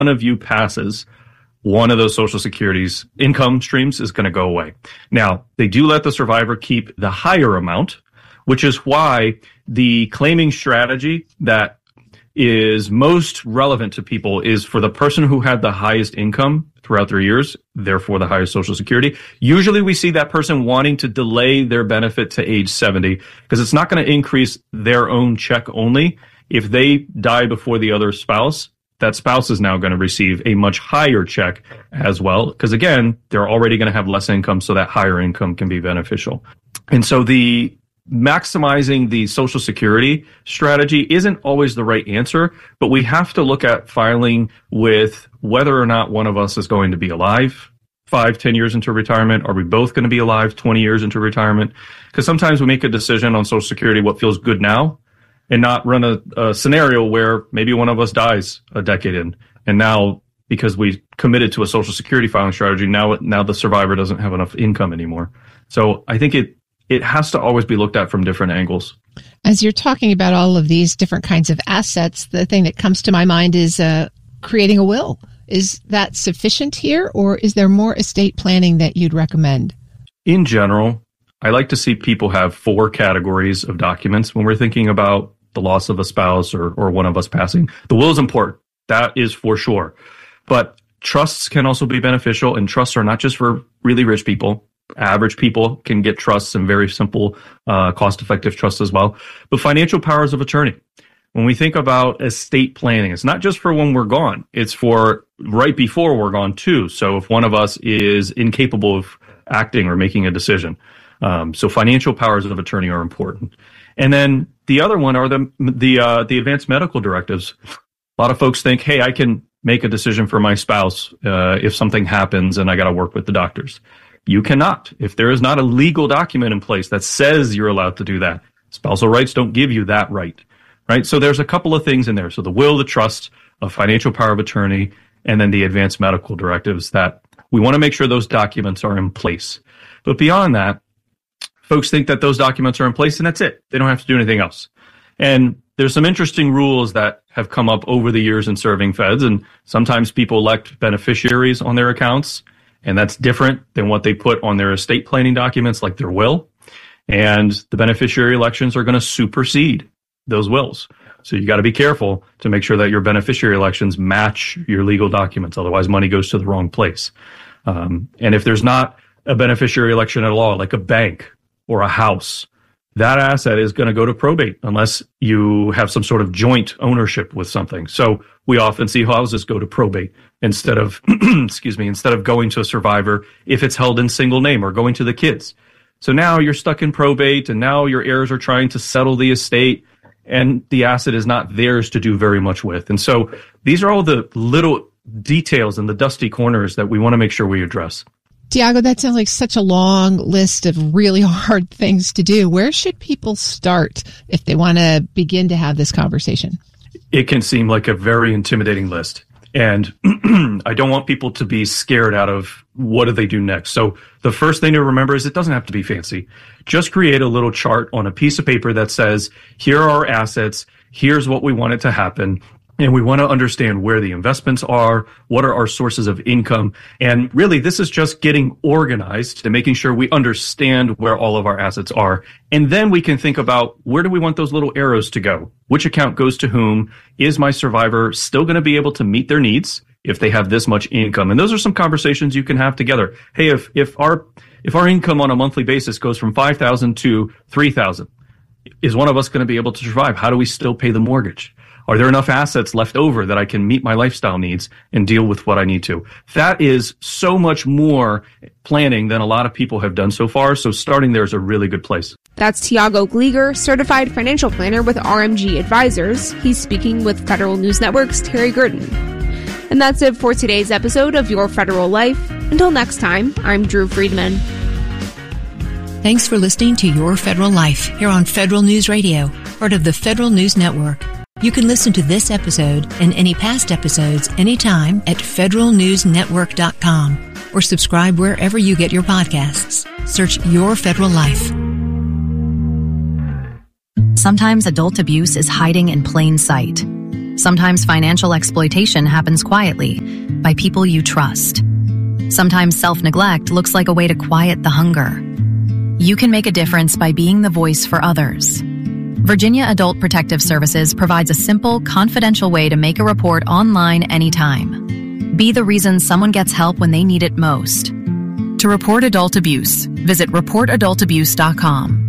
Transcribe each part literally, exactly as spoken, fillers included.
one of you passes, one of those Social Security's income streams is going to go away. Now, they do let the survivor keep the higher amount, which is why the claiming strategy that is most relevant to people is for the person who had the highest income throughout their years, therefore the highest Social Security. Usually we see that person wanting to delay their benefit to age seventy because it's not going to increase their own check only. If they die before the other spouse, that spouse is now going to receive a much higher check as well. Because again, they're already going to have less income, so that higher income can be beneficial. And so the maximizing the Social Security strategy isn't always the right answer, but we have to look at filing with whether or not one of us is going to be alive five, ten years into retirement. Are we both going to be alive twenty years into retirement? Because sometimes we make a decision on Social Security, what feels good now, and not run a, a scenario where maybe one of us dies a decade in. And now, because we committed to a Social Security filing strategy, now now the survivor doesn't have enough income anymore. So I think it it has to always be looked at from different angles. As you're talking about all of these different kinds of assets, the thing that comes to my mind is uh, creating a will. Is that sufficient here, or is there more estate planning that you'd recommend? In general, I like to see people have four categories of documents when we're thinking about the loss of a spouse or, or one of us passing. The will is important. That is for sure. But trusts can also be beneficial, and trusts are not just for really rich people. Average people can get trusts and very simple, uh, cost-effective trusts as well. But financial powers of attorney. When we think about estate planning, it's not just for when we're gone. It's for right before we're gone too. So if one of us is incapable of acting or making a decision. Um, so financial powers of attorney are important. And then the other one are the the uh, the advanced medical directives. A lot of folks think, hey, I can make a decision for my spouse uh, if something happens and I got to work with the doctors. You cannot. If there is not a legal document in place that says you're allowed to do that, spousal rights don't give you that right, right? So there's a couple of things in there. So the will, the trust, a financial power of attorney, and then the advanced medical directives that we want to make sure those documents are in place. But beyond that, folks think that those documents are in place and that's it. They don't have to do anything else. And there's some interesting rules that have come up over the years in serving feds, and sometimes people elect beneficiaries on their accounts, and that's different than what they put on their estate planning documents like their will. And the beneficiary elections are going to supersede those wills. So you got to be careful to make sure that your beneficiary elections match your legal documents. Otherwise, money goes to the wrong place. Um, and if there's not a beneficiary election at all, like a bank or a house, that asset is going to go to probate unless you have some sort of joint ownership with something. So we often see houses go to probate instead of, excuse me, instead of going to a survivor if it's held in single name or going to the kids. So now you're stuck in probate, and now your heirs are trying to settle the estate, and the asset is not theirs to do very much with. And so these are all the little details and the dusty corners that we want to make sure we address. Tiago, that sounds like such a long list of really hard things to do. Where should people start if they want to begin to have this conversation? It can seem like a very intimidating list. And I don't want people to be scared out of what do they do next. So the first thing to remember is it doesn't have to be fancy. Just create a little chart on a piece of paper that says, here are our assets, here's what we want it to happen. And we want to understand where the investments are, what are our sources of income. And really, this is just getting organized and making sure we understand where all of our assets are. And then we can think about, where do we want those little arrows to go? Which account goes to whom? Is my survivor still going to be able to meet their needs if they have this much income? And those are some conversations you can have together. Hey, if if our if our income on a monthly basis goes from five thousand to three thousand, is one of us going to be able to survive? How do we still pay the mortgage? Are there enough assets left over that I can meet my lifestyle needs and deal with what I need to? That is so much more planning than a lot of people have done so far. So starting there is a really good place. That's Tiago Gleeger, certified financial planner with R M G Advisors. He's speaking with Federal News Network's Terry Gurdon. And that's it for today's episode of Your Federal Life. Until next time, I'm Drew Friedman. Thanks for listening to Your Federal Life here on Federal News Radio, part of the Federal News Network. You can listen to this episode and any past episodes anytime at federal news network dot com or subscribe wherever you get your podcasts. Search Your Federal Life. Sometimes adult abuse is hiding in plain sight. Sometimes financial exploitation happens quietly by people you trust. Sometimes self-neglect looks like a way to quiet the hunger. You can make a difference by being the voice for others. Virginia Adult Protective Services provides a simple, confidential way to make a report online anytime. Be the reason someone gets help when they need it most. To report adult abuse, visit report adult abuse dot com.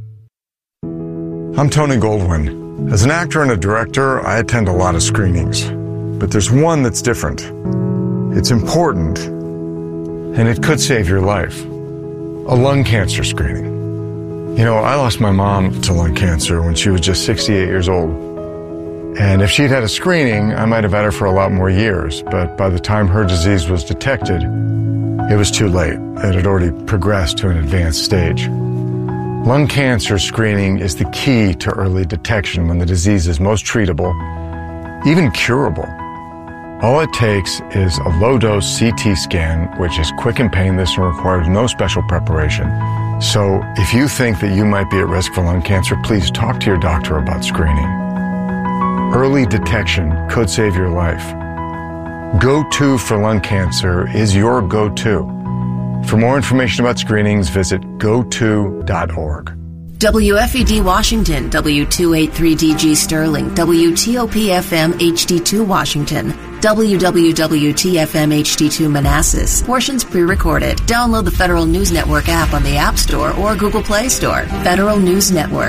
I'm Tony Goldwyn. As an actor and a director, I attend a lot of screenings. But there's one that's different. It's important, and it could save your life. A lung cancer screening. You know, I lost my mom to lung cancer when she was just sixty-eight years old. And if she'd had a screening, I might have had her for a lot more years. But by the time her disease was detected, it was too late. It had already progressed to an advanced stage. Lung cancer screening is the key to early detection when the disease is most treatable, even curable. All it takes is a low-dose C T scan, which is quick and painless and requires no special preparation. So if you think that you might be at risk for lung cancer, please talk to your doctor about screening. Early detection could save your life. Go-To for lung cancer is your go-to. For more information about screenings, visit go to dot org. W F E D Washington, W two eighty-three D G Sterling, W T O P F M H D two Washington, W W W T F M H D two Manassas. Portions pre-recorded. Download the Federal News Network app on the App Store or Google Play Store. Federal News Network.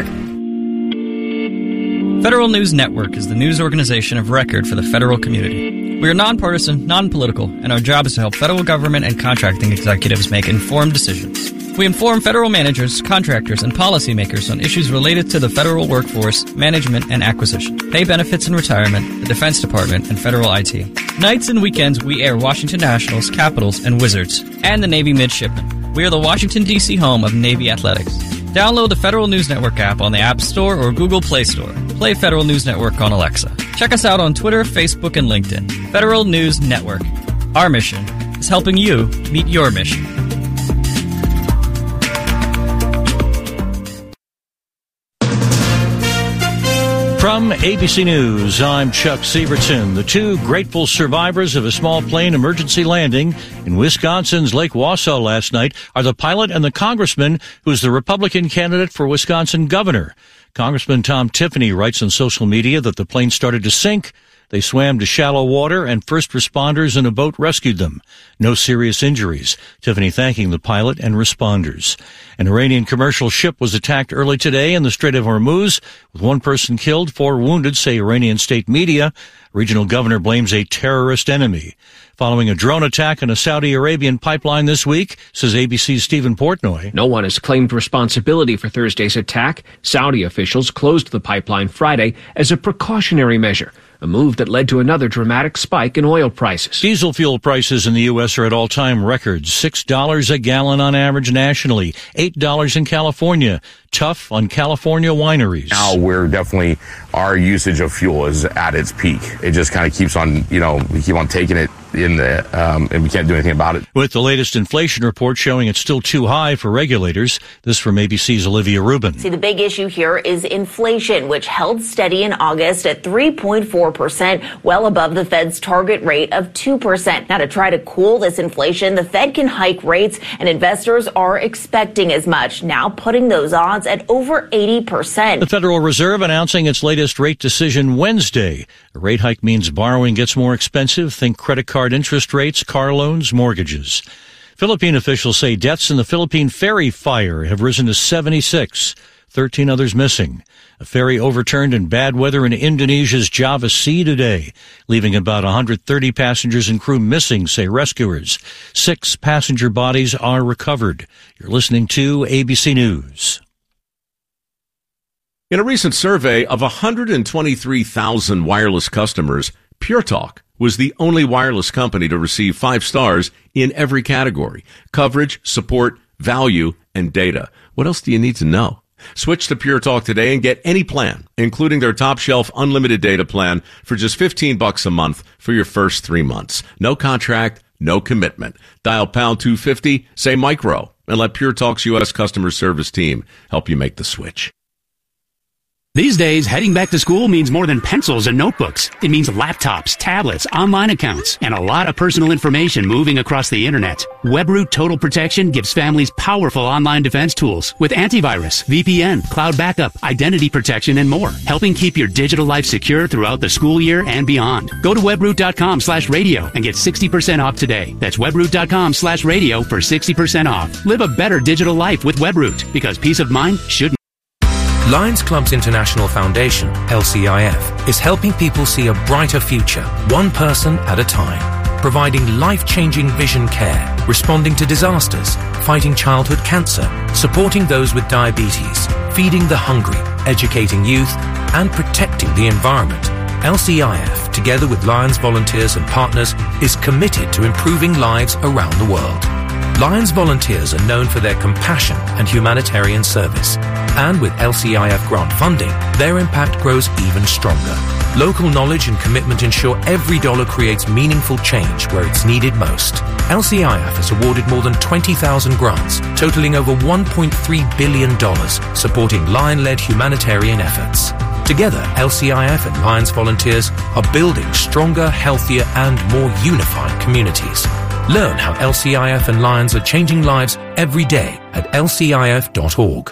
Federal News Network is the news organization of record for the federal community. We are nonpartisan, non-political, and our job is to help federal government and contracting executives make informed decisions. We inform federal managers, contractors, and policymakers on issues related to the federal workforce, management, and acquisition, pay benefits and retirement, the Defense Department, and federal I T. Nights and weekends, we air Washington Nationals, Capitals, and Wizards, and the Navy Midshipmen. We are the Washington, D C home of Navy Athletics. Download the Federal News Network app on the App Store or Google Play Store. Play Federal News Network on Alexa. Check us out on Twitter, Facebook, and LinkedIn. Federal News Network. Our mission is helping you meet your mission. From A B C News, I'm Chuck Sievertson. The two grateful survivors of a small plane emergency landing in Wisconsin's Lake Wausau last night are the pilot and the congressman who's the Republican candidate for Wisconsin governor. Congressman Tom Tiffany writes on social media that the plane started to sink. They swam to shallow water, and first responders in a boat rescued them. No serious injuries. Tiffany thanking the pilot and responders. An Iranian commercial ship was attacked early today in the Strait of Hormuz, with one person killed, four wounded, say Iranian state media. Regional governor blames a terrorist enemy. Following a drone attack on a Saudi Arabian pipeline this week, says A B C's Stephen Portnoy. No one has claimed responsibility for Thursday's attack. Saudi officials closed the pipeline Friday as a precautionary measure, a move that led to another dramatic spike in oil prices. Diesel fuel prices in the U S are at all-time records. six dollars a gallon on average nationally, eight dollars in California. Tough on California wineries. Now we're definitely, our usage of fuel is at its peak. It just kind of keeps on, you know, we keep on taking it in the, um, and we can't do anything about it. With the latest inflation report showing it's still too high for regulators. This from A B C's Olivia Rubin. See, the big issue here is inflation, which held steady in August at three point four percent, well above the Fed's target rate of two percent. Now, to try to cool this inflation, the Fed can hike rates, and investors are expecting as much, now putting those odds at over eighty percent. The Federal Reserve announcing its latest rate decision Wednesday. A rate hike means borrowing gets more expensive. Think credit card interest rates, car loans, mortgages. Philippine officials say deaths in the Philippine ferry fire have risen to seventy-six. thirteen others missing. A ferry overturned in bad weather in Indonesia's Java Sea today, leaving about one hundred thirty passengers and crew missing, say rescuers. Six passenger bodies are recovered. You're listening to A B C News. In a recent survey of one hundred twenty-three thousand wireless customers, Pure Talk was the only wireless company to receive five stars in every category: coverage, support, value, and data. What else do you need to know? Switch to Pure Talk today and get any plan, including their top shelf unlimited data plan, for just fifteen bucks a month for your first three months. No contract, no commitment. Dial pound two fifty, say micro, and let Pure Talk's U S customer service team help you make the switch. These days, heading back to school means more than pencils and notebooks. It means laptops, tablets, online accounts, and a lot of personal information moving across the internet. WebRoot Total Protection gives families powerful online defense tools with antivirus, V P N, cloud backup, identity protection, and more, helping keep your digital life secure throughout the school year and beyond. Go to webroot.com slash radio and get sixty percent off today. That's webroot.com slash radio for sixty percent off. Live a better digital life with WebRoot, because peace of mind shouldn't. Lions Clubs International Foundation, L C I F, is helping people see a brighter future, one person at a time, providing life-changing vision care, responding to disasters, fighting childhood cancer, supporting those with diabetes, feeding the hungry, educating youth, and protecting the environment. L C I F, together with Lions volunteers and partners, is committed to improving lives around the world. Lions volunteers are known for their compassion and humanitarian service. And with L C I F grant funding, their impact grows even stronger. Local knowledge and commitment ensure every dollar creates meaningful change where it's needed most. L C I F has awarded more than twenty thousand grants, totaling over one point three billion dollars, supporting Lion-led humanitarian efforts. Together, L C I F and Lions volunteers are building stronger, healthier, and more unified communities. Learn how L C I F and Lions are changing lives every day at L C I F dot org.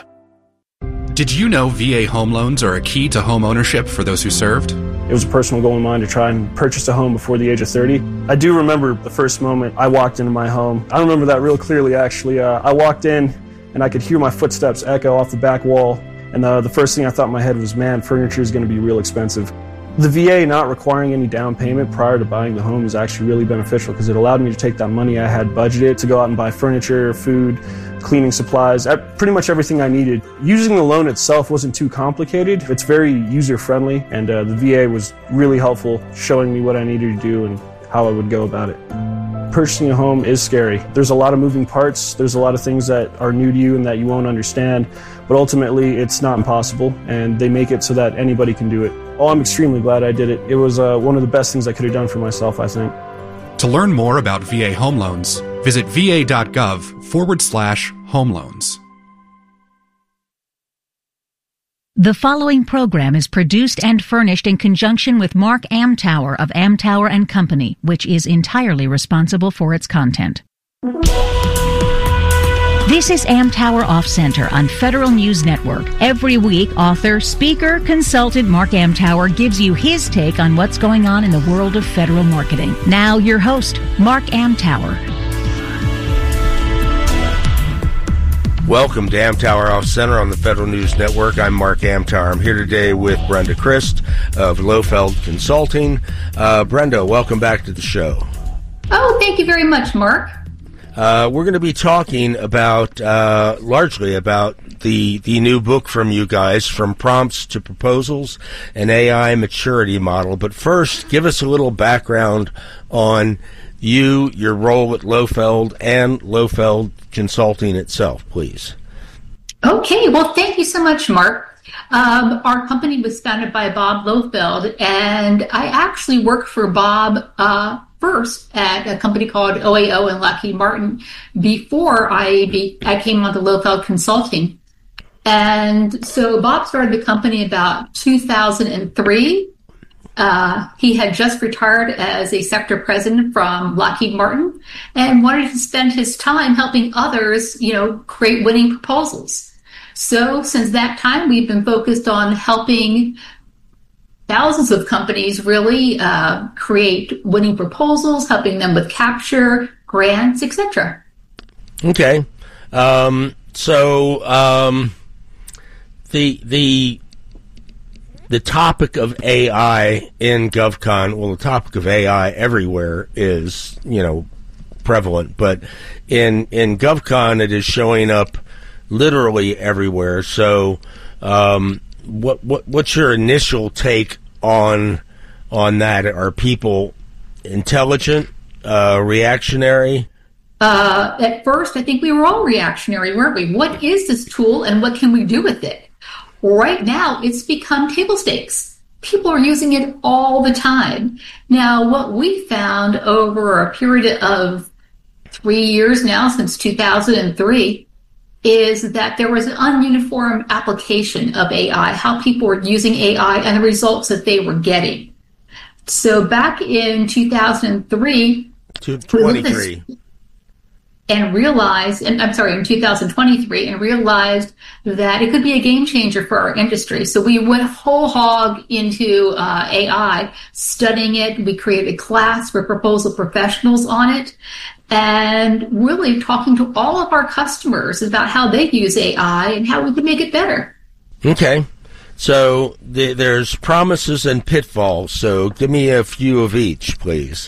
Did you know V A home loans are a key to home ownership for those who served? It was a personal goal of mine to try and purchase a home before the age of thirty. I do remember the first moment I walked into my home. I remember that real clearly, actually. Uh, I walked in and I could hear my footsteps echo off the back wall. And uh, the first thing I thought in my head was, man, furniture is going to be real expensive. The V A not requiring any down payment prior to buying the home is actually really beneficial because it allowed me to take that money I had budgeted to go out and buy furniture, food, cleaning supplies, pretty much everything I needed. Using the loan itself wasn't too complicated. It's very user-friendly, and uh, the V A was really helpful, showing me what I needed to do and how I would go about it. Purchasing a home is scary. There's a lot of moving parts. There's a lot of things that are new to you and that you won't understand, but ultimately it's not impossible, and they make it so that anybody can do it. Oh, I'm extremely glad I did it. It was uh, one of the best things I could have done for myself, I think. To learn more about V A home loans, visit va.gov forward slash home loans. The following program is produced and furnished in conjunction with Mark Amtower of Amtower and Company, which is entirely responsible for its content. This is Amtower Off Center on Federal News Network. Every week, author, speaker, consultant Mark Amtower gives you his take on what's going on in the world of federal marketing. Now, your host, Mark Amtower. Welcome to Amtower Off Center on the Federal News Network. I'm Mark Amtower. I'm here today with Brenda Christ of Lofeld Consulting. Uh, Brenda, welcome back to the show. Oh, thank you very much, Mark. Uh, we're going to be talking about, uh, largely about the the new book from you guys, From Prompts to Proposals, an A I maturity model. But first, give us a little background on you, your role at Lofeld, and Lofeld Consulting itself, please. Okay, well, thank you so much, Mark. Um, our company was founded by Bob Lofeld, and I actually worked for Bob uh, first at a company called O A O and Lockheed Martin before I be, I came on to Lofeld Consulting. And so Bob started the company about two thousand three. Uh, he had just retired as a sector president from Lockheed Martin and wanted to spend his time helping others, you know, create winning proposals. So since that time, we've been focused on helping thousands of companies really uh, create winning proposals, helping them with capture, grants, et cetera. Okay. Um, so um, the the the topic of A I in GovCon, well, the topic of A I everywhere is, you know, prevalent, but in in GovCon it is showing up literally everywhere. So, um, what what what's your initial take on on that? Are people intelligent, uh, reactionary? Uh, at first, I think we were all reactionary, weren't we? What is this tool, and what can we do with it? Right now, it's become table stakes. People are using it all the time. Now, what we found over a period of three years now, since two thousand three, is that there was an ununiform application of A I, how people were using A I and the results that they were getting. So back in two thousand three, twenty-three. And realized, and I'm sorry, in two thousand twenty-three, and realized that it could be a game changer for our industry. So we went whole hog into uh, A I, studying it. We created a class for proposal professionals on it, and really talking to all of our customers about how they use A I and how we can make it better. Okay. So the, there's promises and pitfalls. So give me a few of each, please.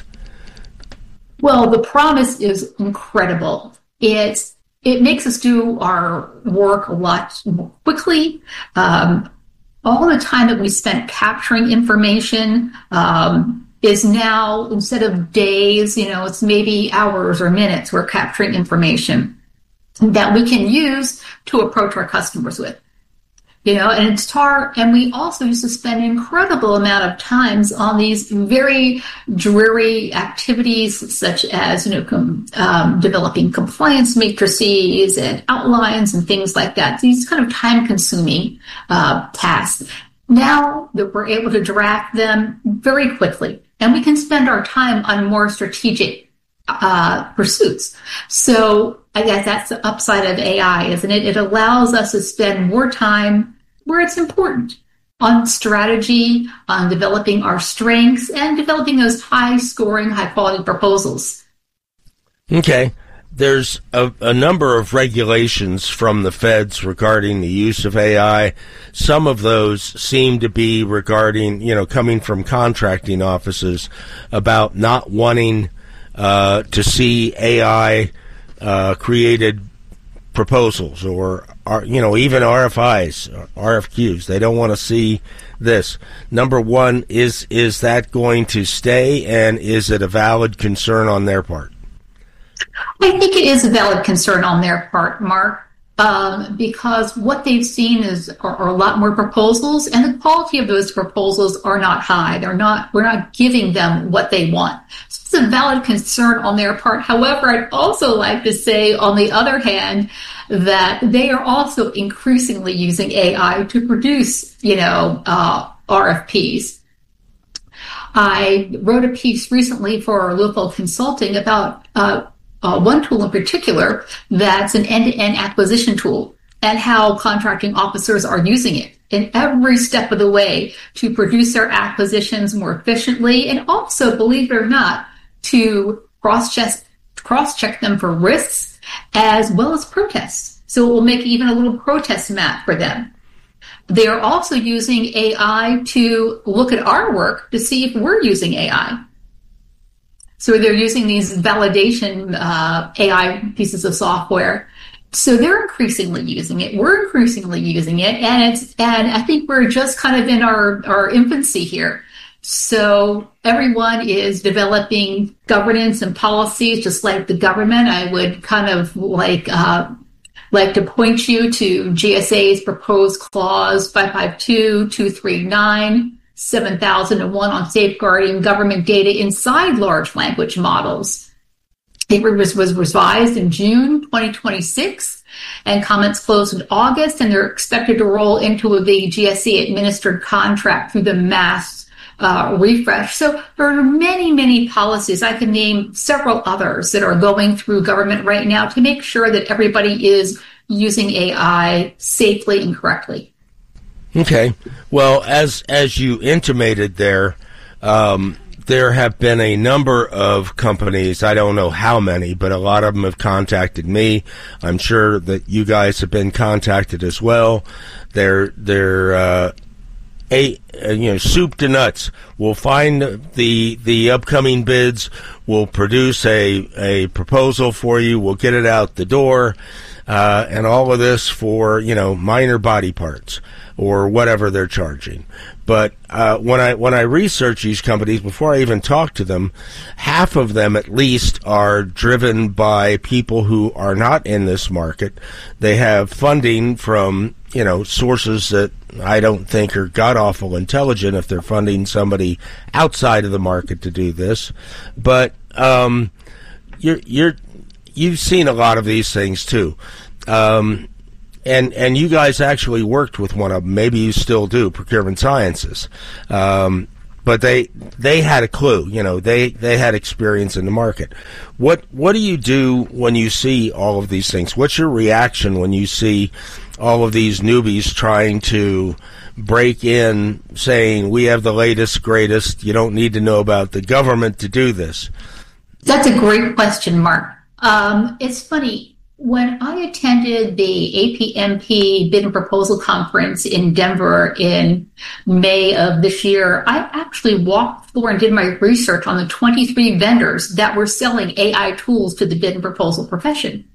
Well, the promise is incredible. It's it makes us do our work a lot more quickly. Um, all the time that we spent capturing information um, is now, instead of days, you know, it's maybe hours or minutes we're capturing information that we can use to approach our customers with. You know, and it's tar, and we also used to spend an incredible amount of times on these very dreary activities, such as, you know, com, um, developing compliance matrices and outlines and things like that. These kind of time-consuming uh, tasks. Now that we're able to draft them very quickly, and we can spend our time on more strategic uh, pursuits. So I guess that's the upside of A I, isn't it? It allows us to spend more time where it's important, on strategy, on developing our strengths, and developing those high-scoring, high-quality proposals. Okay. There's a, a number of regulations from the feds regarding the use of A I. Some of those seem to be regarding, you know, coming from contracting offices about not wanting uh, to see A I uh, created proposals or, you know, even R F Is, R F Qs. They don't want to see this. Number one, is is that going to stay, and is it a valid concern on their part? I think it is a valid concern on their part, Mark, um, because what they've seen is are, are a lot more proposals, and the quality of those proposals are not high. They're not. We're not giving them what they want. So it's a valid concern on their part. However, I'd also like to say, on the other hand, that they are also increasingly using A I to produce, you know, uh, R F Ps. I wrote a piece recently for Littlefield Consulting about uh, uh, one tool in particular that's an end-to-end acquisition tool, and how contracting officers are using it in every step of the way to produce their acquisitions more efficiently, and also, believe it or not, to cross-check cross-check them for risks as well as protests. So it will make even a little protest map for them. They are also using A I to look at our work to see if we're using A I. So they're using these validation uh, A I pieces of software. So they're increasingly using it. We're increasingly using it, and it's and I think we're just kind of in our, our infancy here. So everyone is developing governance and policies, just like the government. I would kind of like uh, like to point you to G S A's proposed clause five five two, two three nine, seven thousand one on safeguarding government data inside large language models. It was, was revised in June twenty twenty-six, and comments closed in August, and they're expected to roll into the G S A administered contract through the mass uh, refresh. So there are many, many policies. I can name several others that are going through government right now to make sure that everybody is using A I safely and correctly. Okay. Well, as as you intimated there, um, there have been a number of companies, I don't know how many, but a lot of them have contacted me. I'm sure that you guys have been contacted as well. They're, they're, uh, a, you know, soup to nuts. We'll find the, the upcoming bids. We'll produce a, a proposal for you. We'll get it out the door. Uh, and all of this for, you know, minor body parts or whatever they're charging. But uh, when I when I research these companies, before I even talk to them, half of them at least are driven by people who are not in this market. They have funding from, you know, sources that I don't think are god-awful intelligent if they're funding somebody outside of the market to do this. But um, you're you're you've seen a lot of these things too. Um, and and you guys actually worked with one of them. Maybe you still do, Procurement Sciences. Um, but they they had a clue. You know, they, they had experience in the market. What what do you do when you see all of these things? What's your reaction when you see all of these newbies trying to break in, saying, we have the latest, greatest, you don't need to know about the government to do this? That's a great question, Mark. Um, it's funny. When I attended the A P M P Bid and Proposal Conference in Denver in May of this year, I actually walked the floor and did my research on the twenty-three vendors that were selling A I tools to the bid and proposal profession.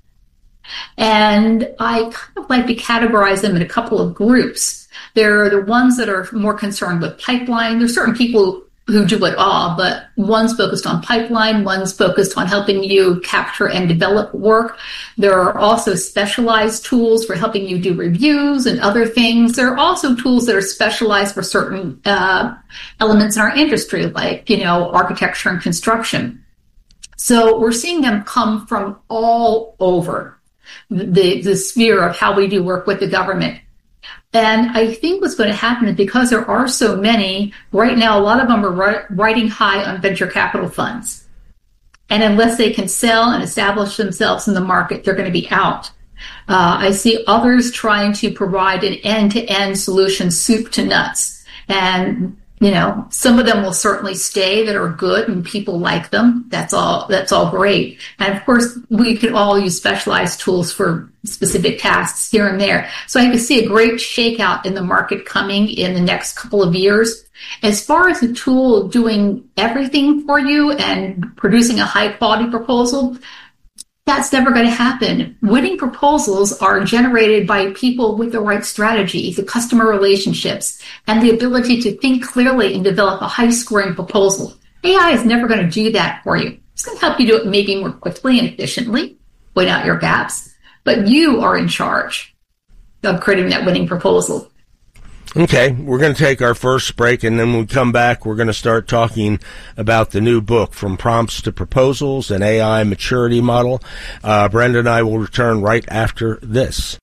And I kind of like to categorize them in a couple of groups. There are the ones that are more concerned with pipeline. There's certain people who do it all, but one's focused on pipeline, one's focused on helping you capture and develop work. There are also specialized tools for helping you do reviews and other things. There are also tools that are specialized for certain uh, elements in our industry, like, you know, architecture and construction. So we're seeing them come from all over the, the sphere of how we do work with the government. And I think what's going to happen is because there are so many, right now, a lot of them are riding high on venture capital funds. And unless they can sell and establish themselves in the market, they're going to be out. Uh, I see others trying to provide an end-to-end solution, soup to nuts. And, you know, some of them will certainly stay that are good and people like them. That's all, that's all great. And of course, we can all use specialized tools for specific tasks here and there. So I can see a great shakeout in the market coming in the next couple of years. As far as a tool doing everything for you and producing a high quality proposal, that's never going to happen. Winning proposals are generated by people with the right strategy, the customer relationships, and the ability to think clearly and develop a high scoring proposal. A I is never going to do that for you. It's going to help you do it maybe more quickly and efficiently, point out your gaps. But you are in charge of creating that winning proposal. Okay, we're going to take our first break, and then when we come back, we're going to start talking about the new book, From Prompts to Proposals, an A I Maturity Model. Uh, Brenda and I will return right after this.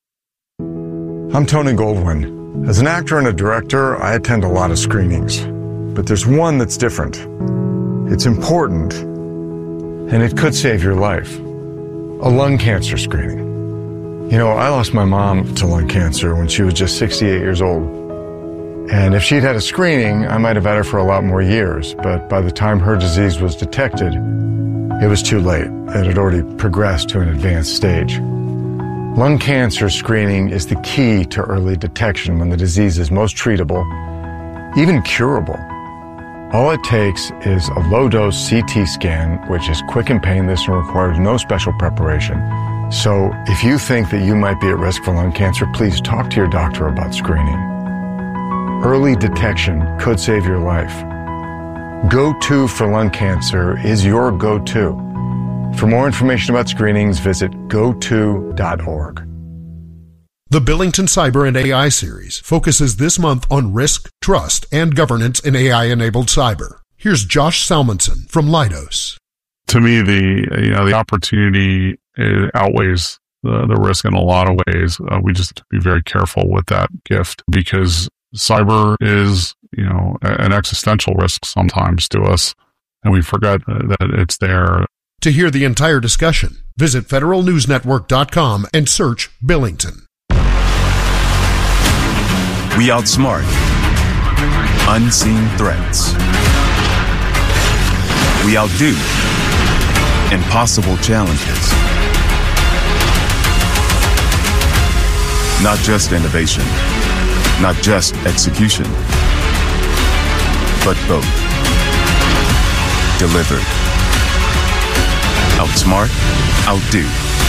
I'm Tony Goldwyn. As an actor and a director, I attend a lot of screenings. But there's one that's different. It's important, and it could save your life. A lung cancer screening. You know, I lost my mom to lung cancer when she was just sixty-eight years old. And if she'd had a screening, I might have had her for a lot more years. But by the time her disease was detected, it was too late. It had already progressed to an advanced stage. Lung cancer screening is the key to early detection when the disease is most treatable, even curable. All it takes is a low-dose C T scan, which is quick and painless and requires no special preparation. So if you think that you might be at risk for lung cancer, please talk to your doctor about screening. Early detection could save your life. Go-To for lung cancer is your go-to. For more information about screenings, visit go to dot org. The Billington Cyber and A I series focuses this month on risk, trust, and governance in A I-enabled cyber. Here's Josh Salmonson from Leidos. To me, the you know the opportunity outweighs the, the risk in a lot of ways. Uh, we just have to be very careful with that gift because cyber is you know an existential risk sometimes to us, and we forget that it's there. To hear the entire discussion, visit federal news network dot com and search Billington. We outsmart unseen threats. We outdo impossible challenges. Not just innovation, not just execution, but both. Delivered. Outsmart, outdo.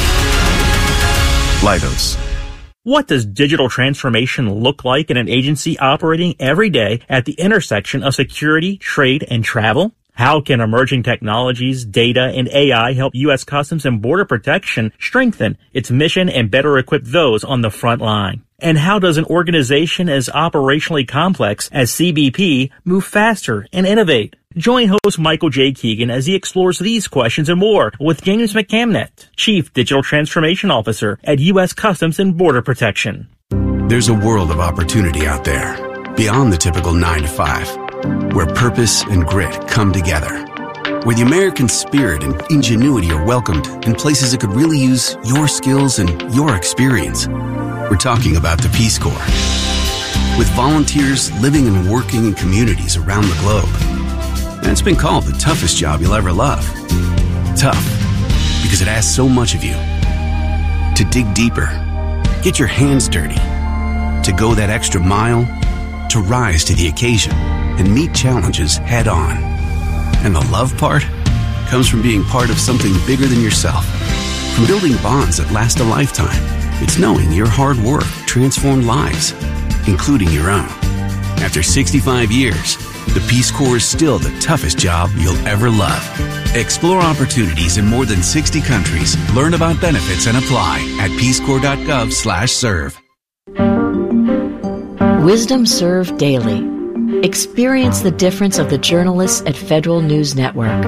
Leidos. What does digital transformation look like in an agency operating every day at the intersection of security, trade, and travel? How can emerging technologies, data, and A I help U S Customs and Border Protection strengthen its mission and better equip those on the front line? And how does an organization as operationally complex as C B P move faster and innovate? Join host Michael J. Keegan as he explores these questions and more with James McCamnett, Chief Digital Transformation Officer at U S Customs and Border Protection. There's a world of opportunity out there, beyond the typical nine to five, where purpose and grit come together, where the American spirit and ingenuity are welcomed in places that could really use your skills and your experience. We're talking about the Peace Corps. With volunteers living and working in communities around the globe. And it's been called the toughest job you'll ever love. Tough, because it asks so much of you. To dig deeper, get your hands dirty, to go that extra mile, to rise to the occasion and meet challenges head on. And the love part comes from being part of something bigger than yourself. From building bonds that last a lifetime, it's knowing your hard work transformed lives, including your own. After sixty-five years, the Peace Corps is still the toughest job you'll ever love. Explore opportunities in more than sixty countries. Learn about benefits and apply at peacecorps.gov slash serve. Wisdom Served Daily. Experience the difference of the journalists at Federal News Network.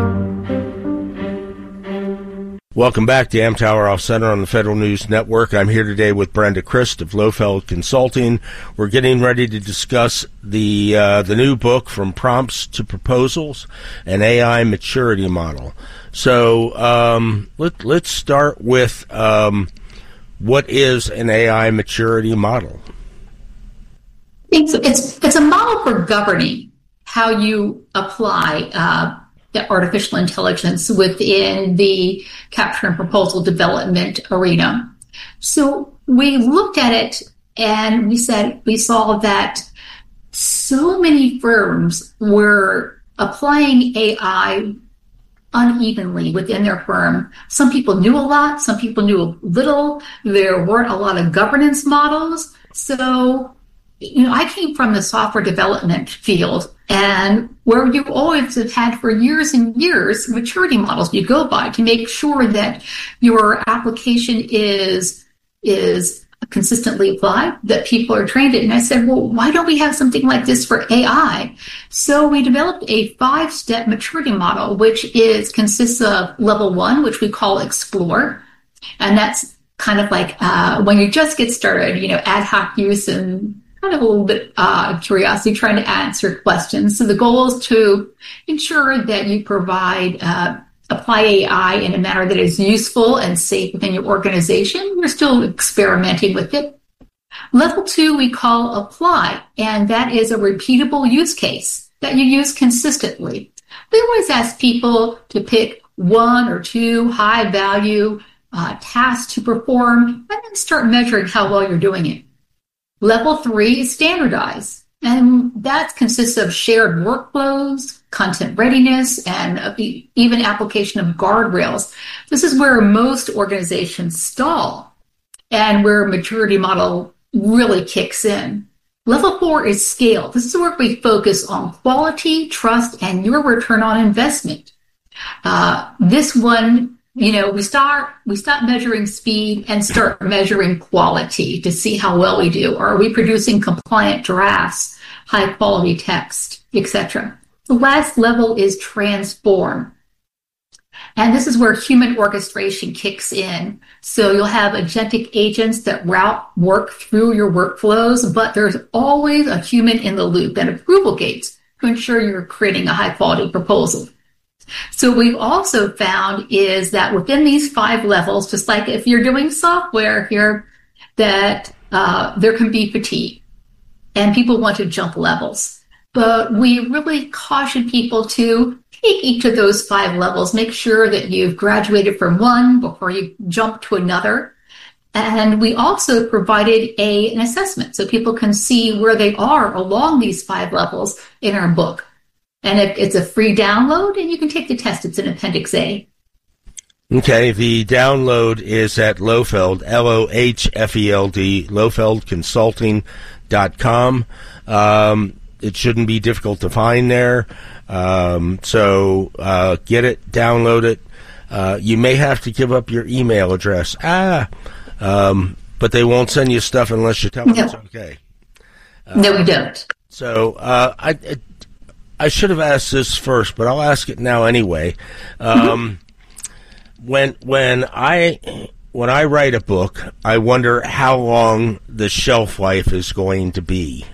Welcome back to Amtower Off Center on the Federal News Network. I'm here today with Brenda Christ of Lofeld Consulting. We're getting ready to discuss the uh, the new book, From Prompts to Proposals, an A I maturity model. So um, let, let's start with um, what is an A I maturity model? It's, it's, it's a model for governing how you apply uh, the artificial intelligence within the capture and proposal development arena. So we looked at it and we said, we saw that so many firms were applying A I unevenly within their firm. Some people knew a lot, some people knew a little. There weren't a lot of governance models. So, you know, I came from the software development field, and where you always have had for years and years maturity models you go by to make sure that your application is is consistently applied, that people are trained in. And I said, well, why don't we have something like this for A I? So we developed a five-step maturity model, which is consists of level one, which we call Explore, and that's kind of like uh, when you just get started, you know, ad hoc use and kind of a little bit uh, curiosity, trying to answer questions. So the goal is to ensure that you provide, uh, apply A I in a manner that is useful and safe within your organization. We're still experimenting with it. Level two, we call Apply, and that is a repeatable use case that you use consistently. We always ask people to pick one or two high value uh, tasks to perform and then start measuring how well you're doing it. Level three is standardize, and that consists of shared workflows, content readiness, and even application of guardrails. This is where most organizations stall and where maturity model really kicks in. Level four is scale. This is where we focus on quality, trust, and your return on investment. Uh, this one, you know, we start we stop measuring speed and start measuring quality to see how well we do. Are we producing compliant drafts, high quality text, et cetera? The last level is transform. And this is where human orchestration kicks in. So you'll have agentic agents that route work through your workflows, but there's always a human in the loop and approval gates to ensure you're creating a high quality proposal. So what we've also found is that within these five levels, just like if you're doing software here, that uh, there can be fatigue and people want to jump levels. But we really caution people to take each of those five levels, make sure that you've graduated from one before you jump to another. And we also provided a, an assessment so people can see where they are along these five levels in our book. And it, it's a free download, and you can take the test. It's in Appendix A. Okay, the download is at Lofeld, L O H F E L D, lofeld consulting dot com. Um, it shouldn't be difficult to find there. Um, so uh, get it, download it. Uh, you may have to give up your email address. Ah, um, but they won't send you stuff unless you tell them no. it's okay. Uh, no, we don't. So uh, I... I I should have asked this first, but I'll ask it now anyway. Um, mm-hmm. When when I when I write a book, I wonder how long the shelf life is going to be.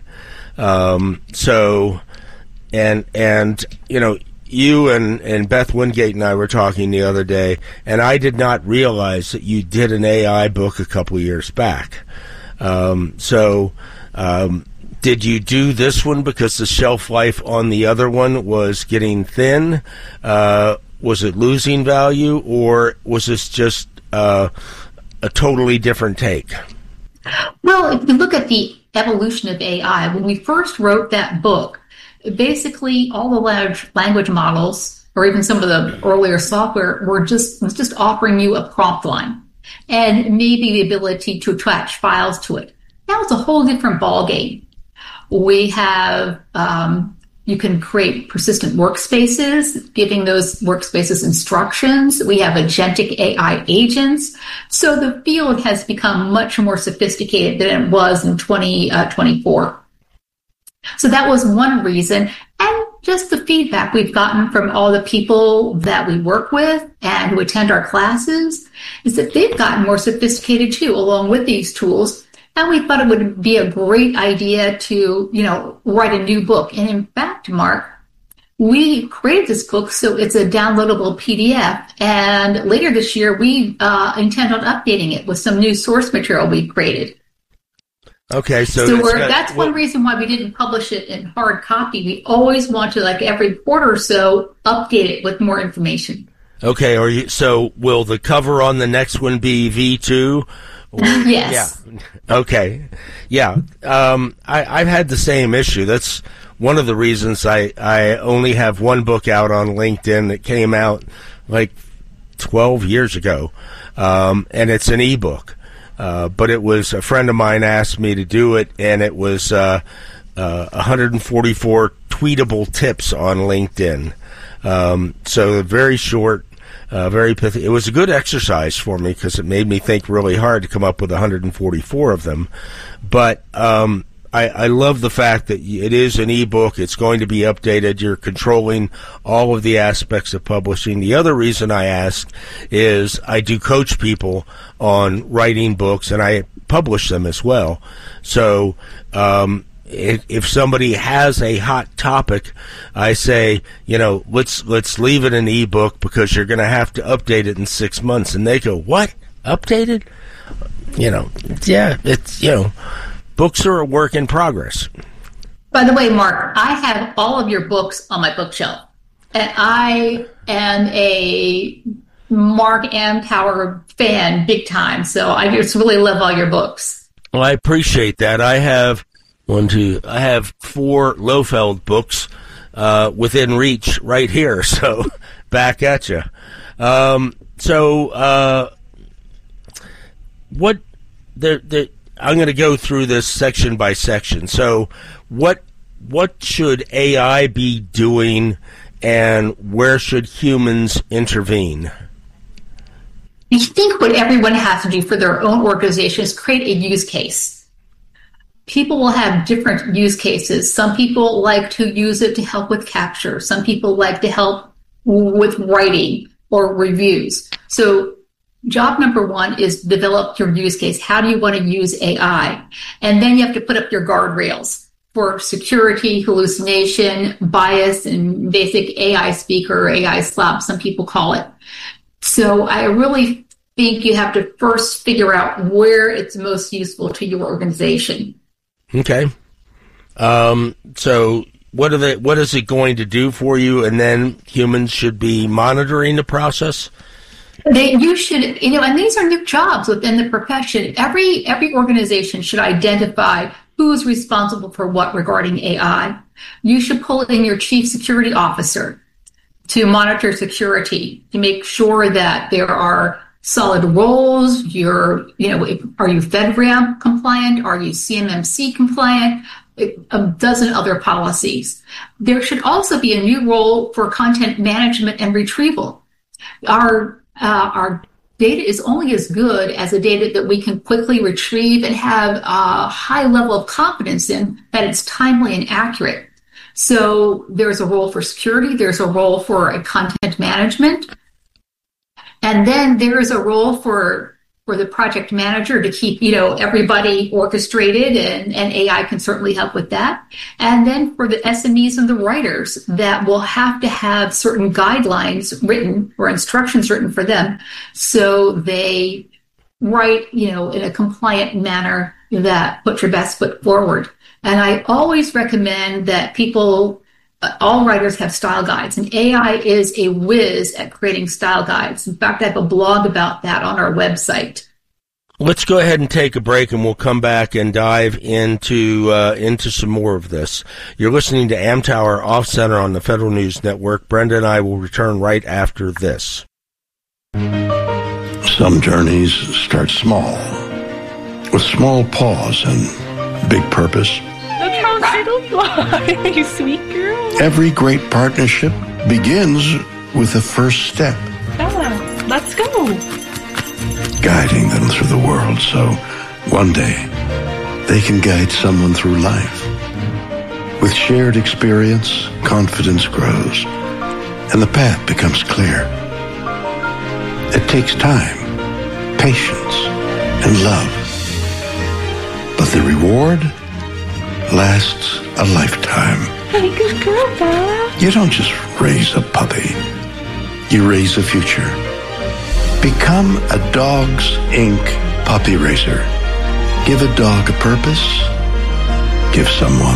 Um, so, and and you know, you and, and Beth Wingate and I were talking the other day, and I did not realize that you did an A I book a couple of years back. Um, so. Um, Did you do this one because the shelf life on the other one was getting thin? Uh, was it losing value, or was this just uh, a totally different take? Well, if you look at the evolution of A I, when we first wrote that book, basically all the large language models, or even some of the earlier software, were just was just offering you a prompt line and maybe the ability to attach files to it. Now it's a whole different ballgame. We have, um, you can create persistent workspaces, giving those workspaces instructions. We have agentic A I agents. So the field has become much more sophisticated than it was in twenty twenty-four. So that was one reason. And just the feedback we've gotten from all the people that we work with and who attend our classes is that they've gotten more sophisticated too, along with these tools. And we thought it would be a great idea to, you know, write a new book. And in fact, Mark, we created this book so it's a downloadable P D F. And later this year, we uh, intend on updating it with some new source material we created. Okay, so, so we're, got, that's well, one reason why we didn't publish it in hard copy. We always want to, like every quarter or so, update it with more information. Okay, are you, so will the cover on the next one be V two? Or, yes. Yeah. Okay. Yeah. Um, I, I've had the same issue. That's one of the reasons I, I only have one book out on LinkedIn that came out like twelve years ago. Um, and it's an ebook. Uh, but it was a friend of mine asked me to do it, and it was uh, uh, one hundred forty-four tweetable tips on LinkedIn. Um, so very short. Uh, very pithy. It was a good exercise for me because it made me think really hard to come up with one hundred forty-four of them. But um, I, I love the fact that it is an ebook. It's going to be updated. You're controlling all of the aspects of publishing. The other reason I ask is I do coach people on writing books, and I publish them as well. So um, if, if somebody has a hot topic, I say, you know, let's let's leave it an ebook because you're going to have to update it in six months. And they go, what? Updated? You know, yeah, it's, you know, books are a work in progress. By the way, Mark, I have all of your books on my bookshelf. And I am a Mark Amtower fan big time. So I just really love all your books. Well, I appreciate that. I have one, two, I have four Lofeld books uh, within reach right here. So back at you. Um, so uh, what the the I'm going to go through this section by section. So what what should A I be doing, and where should humans intervene? I think what everyone has to do for their own organization is create a use case. People will have different use cases. Some people like to use it to help with capture. Some people like to help with writing or reviews. So job number one is develop your use case. How do you want to use A I? And then you have to put up your guardrails for security, hallucination, bias, and basic A I speak or A I slop, some people call it. So I really think you have to first figure out where it's most useful to your organization. Okay. Um, so what are they, what is it going to do for you? And then humans should be monitoring the process? They, you should, you know, and these are new jobs within the profession. Every every organization should identify who's responsible for what regarding A I. You should pull in your chief security officer to monitor security, to make sure that there are solid roles. You're, you know, are you FedRAMP compliant? Are you C M M C compliant? A dozen other policies. There should also be a new role for content management and retrieval. Our uh, our data is only as good as the data that we can quickly retrieve and have a high level of confidence in that it's timely and accurate. So there's a role for security, there's a role for a content management, and then there is a role for for the project manager to keep, you know, everybody orchestrated, and, and A I can certainly help with that. And then for the S M Es and the writers that will have to have certain guidelines written or instructions written for them so they write, you know, in a compliant manner that put your best foot forward. And I always recommend that people, all writers have style guides, and A I is a whiz at creating style guides. In fact, I have a blog about that on our website. Let's go ahead and take a break, and we'll come back and dive into uh, into some more of this. You're listening to Amtower Off Center on the Federal News Network. Brenda and I will return right after this. Some journeys start small, with small pause and big purpose. Look how little you are, you sweet girl. Every great partnership begins with the first step. Bella, let's go. Guiding them through the world so one day they can guide someone through life. With shared experience, confidence grows, and the path becomes clear. It takes time, patience, and love. But the reward lasts a lifetime. Hey, good girl, Bella. You don't just raise a puppy. You raise a future. Become a Dogs Incorporated puppy raiser. Give a dog a purpose. Give someone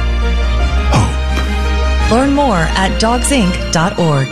hope. Learn more at dogs inc dot org.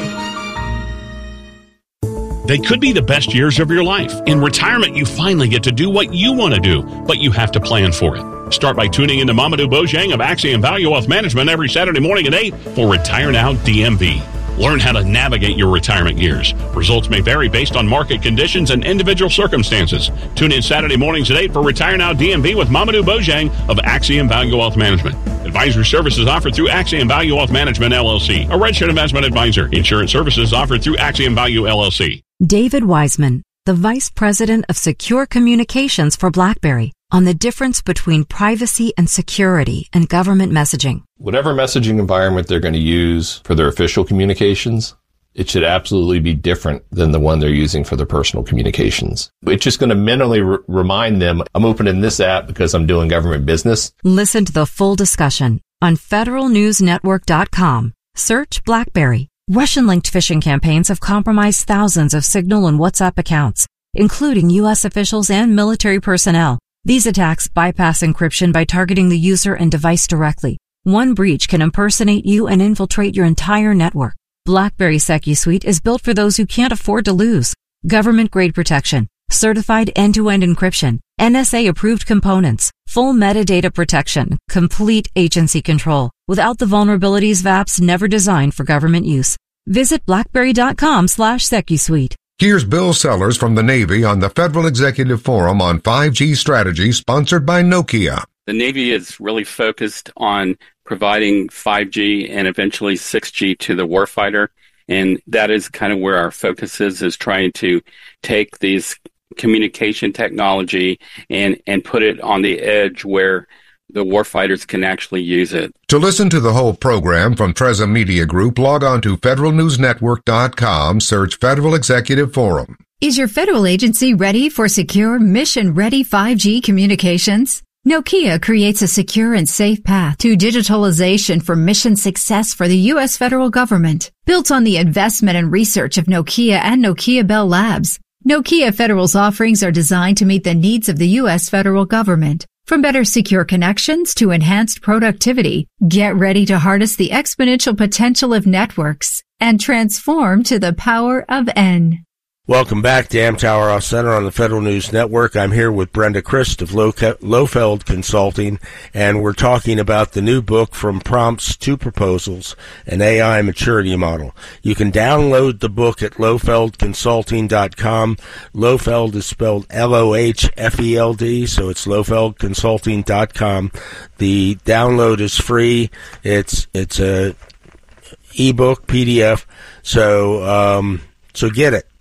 They could be the best years of your life. In retirement, you finally get to do what you want to do, but you have to plan for it. Start by tuning in to Mamadou Bojang of Axiom Value Wealth Management every Saturday morning at eight for Retire Now D M V. Learn how to navigate your retirement years. Results may vary based on market conditions and individual circumstances. Tune in Saturday mornings at eight for Retire Now D M V with Mamadou Bojang of Axiom Value Wealth Management. Advisory services offered through Axiom Value Wealth Management, L L C, a registered investment advisor. Insurance services offered through Axiom Value, L L C. David Wiseman, the Vice President of Secure Communications for BlackBerry, on the difference between privacy and security in government messaging. Whatever messaging environment they're going to use for their official communications, it should absolutely be different than the one they're using for their personal communications. It's just going to mentally r- remind them, I'm opening this app because I'm doing government business. Listen to the full discussion on federal news network dot com. Search BlackBerry. Russian-linked phishing campaigns have compromised thousands of Signal and WhatsApp accounts, including U S officials and military personnel. These attacks bypass encryption by targeting the user and device directly. One breach can impersonate you and infiltrate your entire network. BlackBerry SecuSuite is built for those who can't afford to lose. Government-grade protection, certified end-to-end encryption, N S A-approved components, full metadata protection, complete agency control, without the vulnerabilities of apps never designed for government use. Visit blackberry.com slash SecuSuite. Here's Bill Sellers from the Navy on the Federal Executive Forum on five G strategy, sponsored by Nokia. The Navy is really focused on providing five G and eventually six G to the warfighter. And that is kind of where our focus is, is trying to take these communication technology and, and put it on the edge where the warfighters can actually use it. To listen to the whole program from Treza Media Group, log on to federal news network dot com, search Federal Executive Forum. Is your federal agency ready for secure, mission-ready five G communications? Nokia creates a secure and safe path to digitalization for mission success for the U S federal government. Built on the investment and research of Nokia and Nokia Bell Labs, Nokia Federal's offerings are designed to meet the needs of the U S federal government. From better secure connections to enhanced productivity, get ready to harness the exponential potential of networks and transform to the power of N. Welcome back to Amtower Off Center on the Federal News Network. I'm here with Brenda Christ of Lofeld Consulting, and we're talking about the new book, From Prompts to Proposals, an A I maturity model. You can download the book at lofeld consulting dot com. Lofeld is spelled L O H F E L D, so it's lofeld consulting dot com. The download is free. It's it's a ebook, P D F, so um, so get it.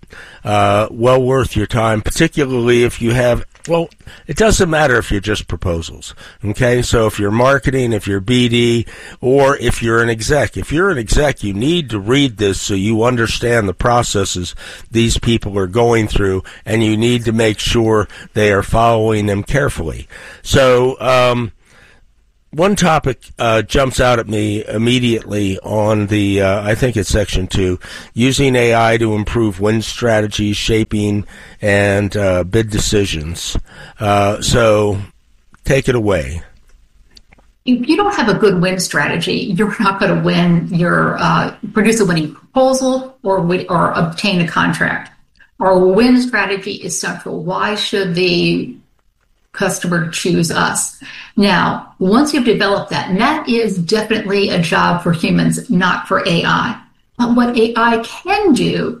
uh, well worth your time, particularly if you have, well, it doesn't matter if you're just proposals, okay? So if you're marketing, if you're B D, or if you're an exec. If you're an exec, you need to read this so you understand the processes these people are going through, and you need to make sure they are following them carefully. So, um, one topic uh, jumps out at me immediately on the, uh, I think it's section two, using A I to improve win strategies, shaping, and uh, bid decisions. Uh, so take it away. If you don't have a good win strategy, you're not going to win your, uh, produce a winning proposal or, win, or obtain a contract. Our win strategy is central. Why should the customer choose us? Now, once you've developed that, and that is definitely a job for humans, not for A I. But what A I can do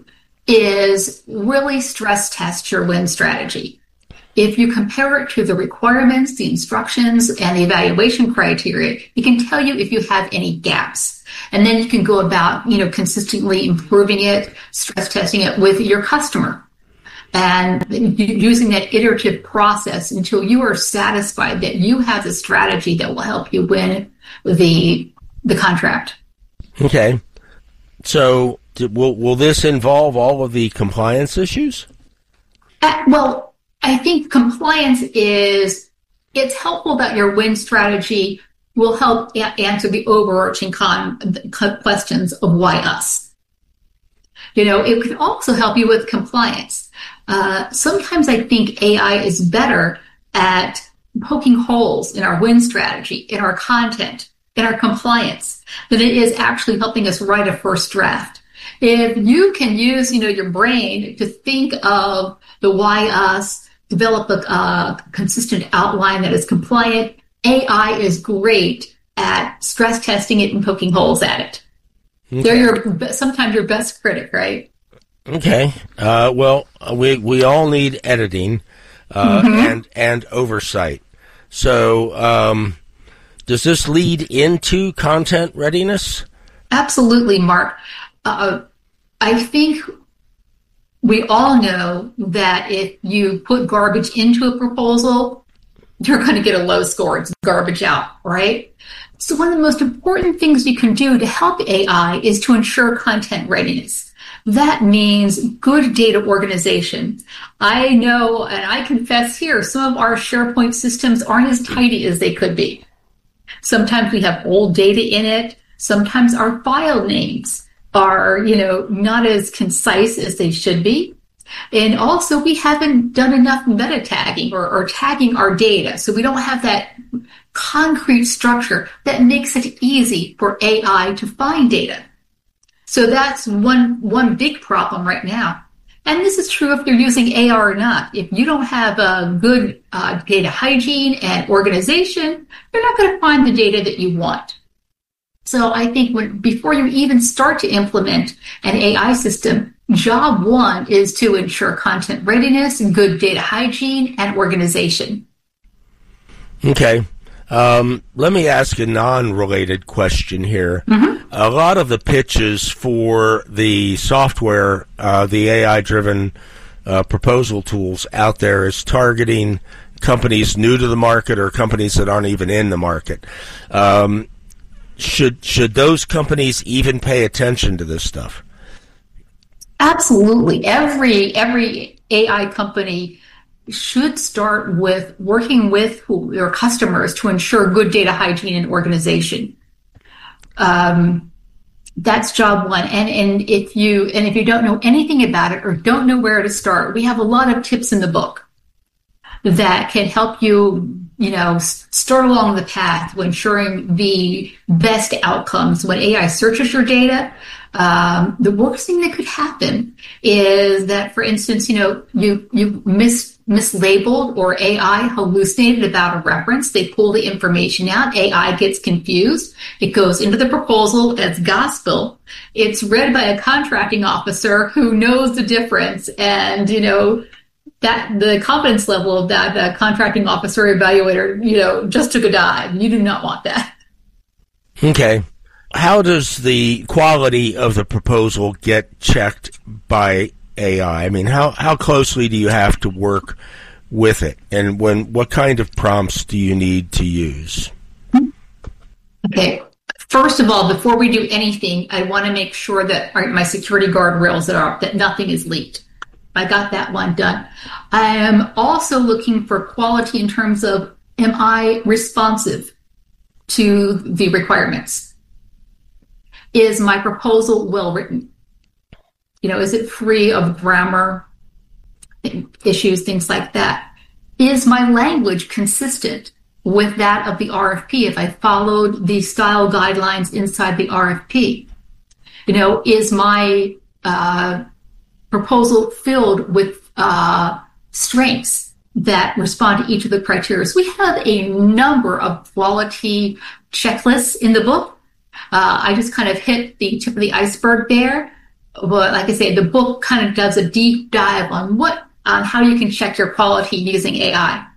is really stress test your win strategy. If you compare it to the requirements, the instructions, and the evaluation criteria, it can tell you if you have any gaps. And then you can go about, you know, consistently improving it, stress testing it with your customer, and using that iterative process until you are satisfied that you have the strategy that will help you win the the contract. Okay. So will will this involve all of the compliance issues? Uh, well, I think compliance is, it's helpful that your win strategy will help a- answer the overarching con, con questions of why us. You know, it can also help you with compliance. Uh, sometimes I think A I is better at poking holes in our win strategy, in our content, in our compliance, than it is actually helping us write a first draft. If you can use, you know, your brain to think of the why us, develop a uh, consistent outline that is compliant, A I is great at stress testing it and poking holes at it. Okay. They're your sometimes your best critic, right? Okay. Uh, well, we we all need editing uh, mm-hmm. and and oversight. So, um, does this lead into content readiness? Absolutely, Mark. Uh, I think we all know that if you put garbage into a proposal, you're going to get a low score. It's garbage out, right? So one of the most important things you can do to help A I is to ensure content readiness. That means good data organization. I know, and I confess here, some of our SharePoint systems aren't as tidy as they could be. Sometimes we have old data in it. Sometimes our file names are, you know, not as concise as they should be. And also we haven't done enough meta tagging or, or tagging our data. So we don't have that concrete structure that makes it easy for A I to find data. So that's one, one big problem right now. And this is true if you're using A I or not. If you don't have a good uh, data hygiene and organization, you're not going to find the data that you want. So I think when, before you even start to implement an A I system, job one is to ensure content readiness and good data hygiene and organization. Okay. Um, let me ask a non-related question here. Mm-hmm. A lot of the pitches for the software, uh, the A I-driven uh, proposal tools out there is targeting companies new to the market or companies that aren't even in the market. Um, should should those companies even pay attention to this stuff? Absolutely. Every every A I company should start with working with who, their customers to ensure good data hygiene and organization. Um, that's job one. And and if you and if you don't know anything about it or don't know where to start, we have a lot of tips in the book that can help you, you know, start along the path to ensuring the best outcomes when A I searches your data. Um, the worst thing that could happen is that, for instance, you know, you, you mis, mislabeled or A I hallucinated about a reference. They pull the information out. A I gets confused. It goes into the proposal as gospel. It's read by a contracting officer who knows the difference. And, you know, that the confidence level of that uh, contracting officer evaluator, you know, just took a dive. You do not want that. Okay. How does the quality of the proposal get checked by A I? I mean, how, how closely do you have to work with it? And when what kind of prompts do you need to use? Okay. First of all, before we do anything, I want to make sure that our, my security guardrails that are that nothing is leaked. I got that one done. I am also looking for quality in terms of, am I responsive to the requirements? Is my proposal well written? You know, is it free of grammar issues, things like that? Is my language consistent with that of the R F P if I followed the style guidelines inside the R F P? You know, is my uh, proposal filled with uh, strengths that respond to each of the criteria? So we have a number of quality checklists in the book. Uh, I just kind of hit the tip of the iceberg there. But like I say, the book kind of does a deep dive on what, on how you can check your quality using A I.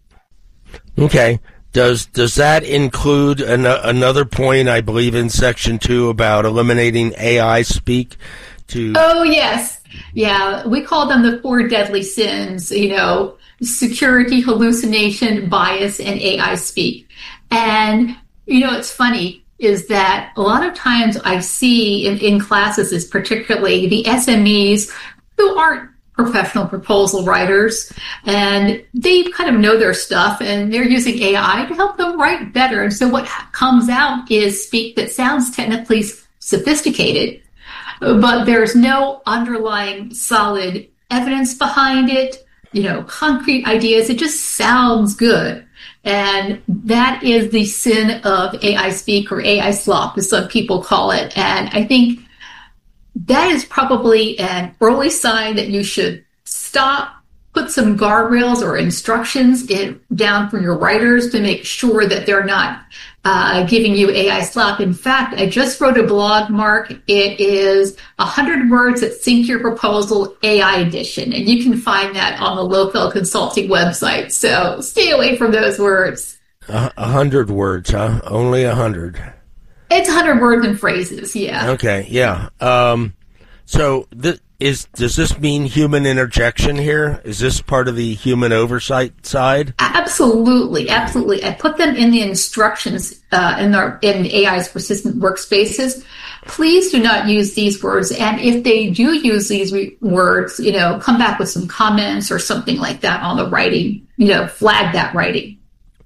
Okay. Does does that include an, another point, I believe, in section two about eliminating A I speak? To oh yes, yeah, we call them the four deadly sins. You know, security, hallucination, bias, and A I speak. And you know, it's funny is that a lot of times I see in, in classes, is particularly the S M Es who aren't professional proposal writers, and they kind of know their stuff, and they're using A I to help them write better. And so what comes out is speak that sounds technically sophisticated, but there's no underlying solid evidence behind it, you know, concrete ideas. It just sounds good. And that is the sin of A I speak, or A I slop, as some people call it. And I think that is probably an early sign that you should stop, put some guardrails or instructions in, down for your writers to make sure that they're not uh, giving you A I slop. In fact, I just wrote a blog, Mark. It is one hundred words that sync your proposal, A I edition. And you can find that on the Lofeld Consulting website. So stay away from those words. A uh, hundred words, huh? Only a hundred. It's one hundred words and phrases, yeah. Okay, yeah. Um, so th- is does this mean human interjection here? Is this part of the human oversight side? Absolutely, absolutely. I put them in the instructions uh, in our in A I's persistent workspaces. Please do not use these words, and if they do use these re- words, you know, come back with some comments or something like that on the writing. You know, flag that writing.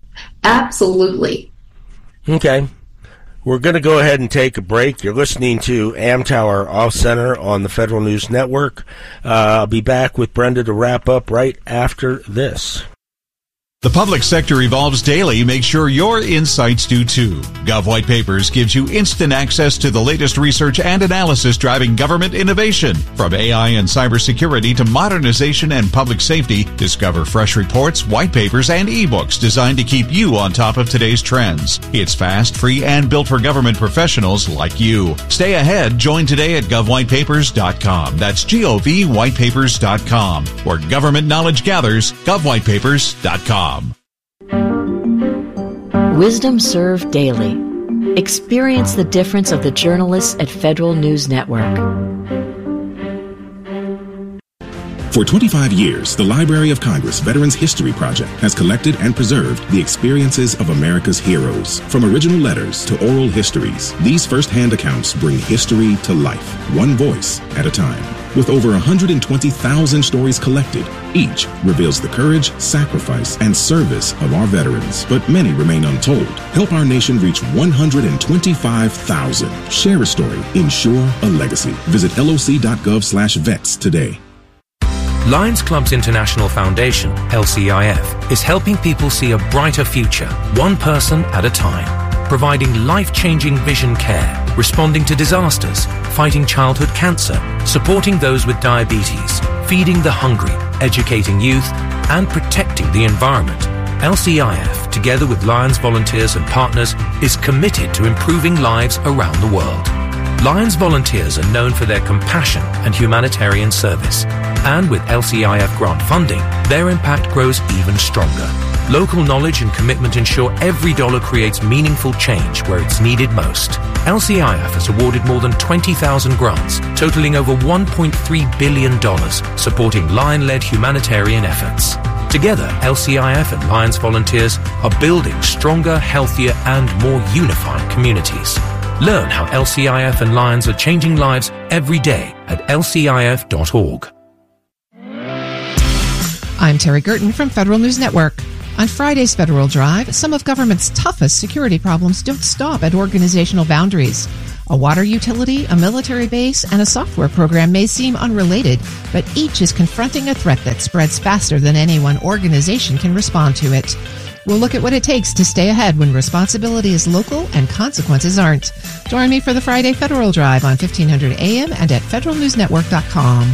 Absolutely. Okay. We're going to go ahead and take a break. You're listening to Amtower Off Center on the Federal News Network. Uh, I'll be back with Brenda to wrap up right after this. The public sector evolves daily. Make sure your insights do too. Gov White Papers gives you instant access to the latest research and analysis driving government innovation. From A I and cybersecurity to modernization and public safety, discover fresh reports, white papers, and ebooks designed to keep you on top of today's trends. It's fast, free, and built for government professionals like you. Stay ahead. Join today at gov white papers dot com. That's G O V white papers dot com. Where government knowledge gathers, gov white papers dot com. Wisdom Served Daily. Experience the difference of the journalists at Federal News Network. For twenty-five years, the Library of Congress Veterans History Project has collected and preserved the experiences of America's heroes. From original letters to oral histories, these first-hand accounts bring history to life, one voice at a time. With over one hundred twenty thousand stories collected, each reveals the courage, sacrifice, and service of our veterans. But many remain untold. Help our nation reach one hundred twenty-five thousand. Share a story. Ensure a legacy. Visit loc.gov slash vets today. Lions Clubs International Foundation, L C I F, is helping people see a brighter future, one person at a time, providing life-changing vision care, responding to disasters, fighting childhood cancer, supporting those with diabetes, feeding the hungry, educating youth, and protecting the environment. L C I F, together with Lions volunteers and partners, is committed to improving lives around the world. Lions volunteers are known for their compassion and humanitarian service. And with L C I F grant funding, their impact grows even stronger. Local knowledge and commitment ensure every dollar creates meaningful change where it's needed most. L C I F has awarded more than twenty thousand grants, totaling over one point three billion dollars, supporting Lion-led humanitarian efforts. Together, L C I F and Lions volunteers are building stronger, healthier, and more unified communities. Learn how L C I F and Lions are changing lives every day at L C I F dot org. I'm Terry Gerton from Federal News Network. On Friday's Federal Drive, some of government's toughest security problems don't stop at organizational boundaries. A water utility, a military base, and a software program may seem unrelated, but each is confronting a threat that spreads faster than any one organization can respond to it. We'll look at what it takes to stay ahead when responsibility is local and consequences aren't. Join me for the Friday Federal Drive on fifteen hundred A M and at federal news network dot com.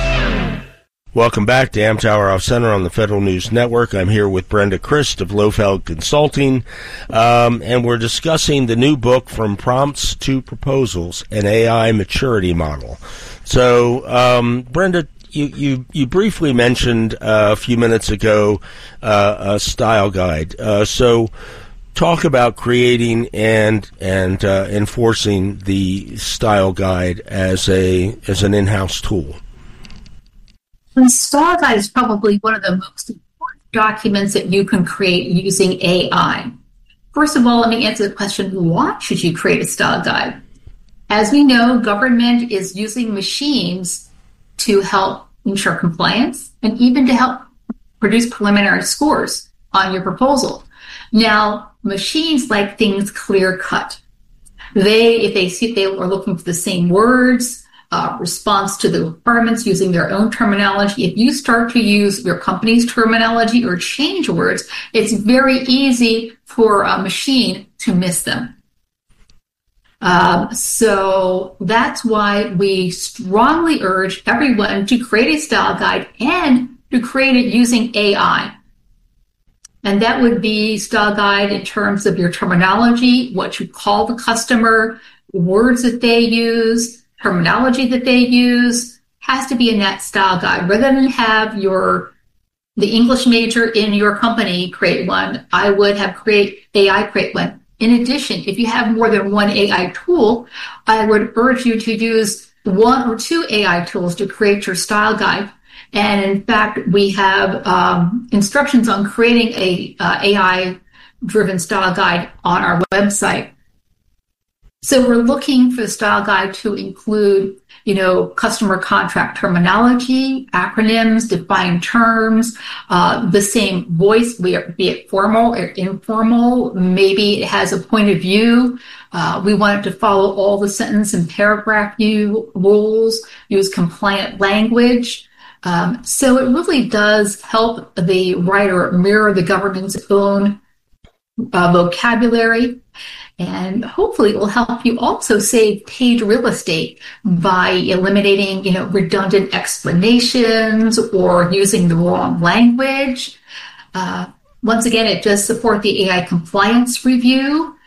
Welcome back to Amtower Off Center on the Federal News Network. I'm here with Brenda Christ of Lofeld Consulting, um, and we're discussing the new book, From Prompts to Proposals, an A I Maturity Model. So, um, Brenda, you, you, you briefly mentioned uh, a few minutes ago uh, a style guide. Uh, so talk about creating and and uh, enforcing the style guide as a as an in-house tool. The style guide is probably one of the most important documents that you can create using A I. First of all, let me answer the question, why should you create a style guide? As we know, government is using machines to help ensure compliance and even to help produce preliminary scores on your proposal. Now, machines like things clear cut. They, if they see they are looking for the same words, Uh, response to the requirements using their own terminology. If you start to use your company's terminology or change words, it's very easy for a machine to miss them. Um, so that's why we strongly urge everyone to create a style guide and to create it using A I. And that would be style guide in terms of your terminology, what you call the customer, words that they use, terminology that they use has to be in that style guide. Rather than have your the English major in your company create one, I would have create A I create one. In addition, if you have more than one A I tool, I would urge you to use one or two A I tools to create your style guide. And in fact, we have um, instructions on creating a uh, A I-driven style guide on our website. So we're looking for the style guide to include, you know, customer contract terminology, acronyms, defined terms, uh, the same voice, be it formal or informal. Maybe it has a point of view. Uh, we want it to follow all the sentence and paragraph view rules, use compliant language. Um, so it really does help the writer mirror the government's own uh, vocabulary. And hopefully it will help you also save page real estate by eliminating, you know, redundant explanations or using the wrong language. Uh, once again, it does support the A I compliance review.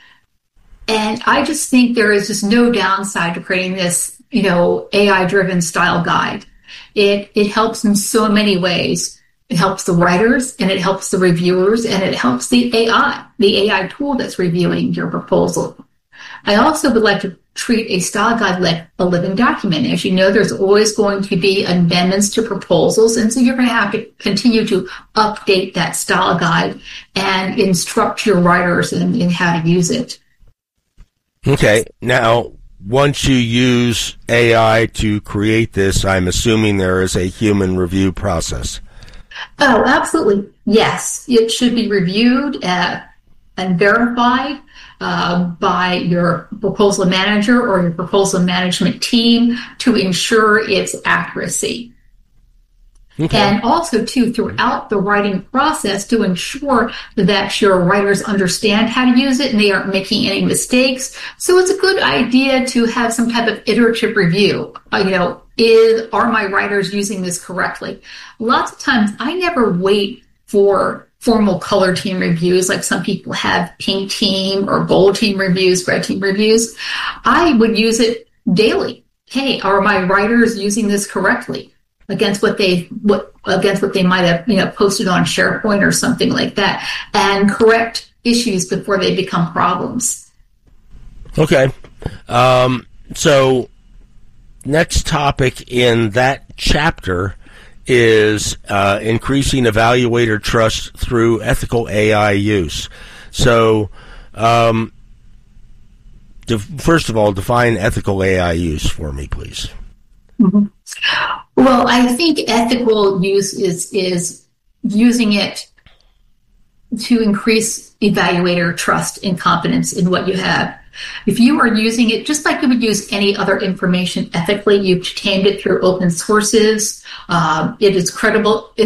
And I just think there is just no downside to creating this, you know, A I-driven style guide. It, it helps in so many ways. It helps the writers, and it helps the reviewers, and it helps the A I, the A I tool that's reviewing your proposal. I also would like to treat a style guide like a living document. As you know, there's always going to be amendments to proposals, and so you're going to have to continue to update that style guide and instruct your writers in, in how to use it. Okay. Now, once you use A I to create this, I'm assuming there is a human review process. Oh, absolutely. Yes. It should be reviewed uh, and verified uh, by your proposal manager or your proposal management team to ensure its accuracy. Okay. And also, too, throughout the writing process to ensure that your writers understand how to use it and they aren't making any mistakes. So it's a good idea to have some type of iterative review. Uh, you know, is are my writers using this correctly? Lots of times, I never wait for formal color team reviews like some people have pink team or gold team reviews, red team reviews. I would use it daily. Hey, are my writers using this correctly against what they what against what they might have, you know, posted on SharePoint or something like that, and correct issues before they become problems. Okay. Um, so next topic in that chapter is uh, increasing evaluator trust through ethical A I use. So, um, def- first of all, define ethical A I use for me, please. Mm-hmm. Well, I think ethical use is is using it to increase evaluator trust and confidence in what you have. If you are using it just like you would use any other information ethically, you've obtained it through open sources, um, it is credible